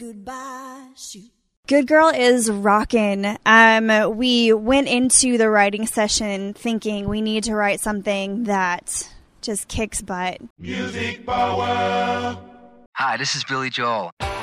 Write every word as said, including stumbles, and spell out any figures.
Goodbye, shoot. Good Girl is rockin'. Um, we went into the writing session thinking we need to write something that just kicks butt. Music power. Hi, this is Billy Joel.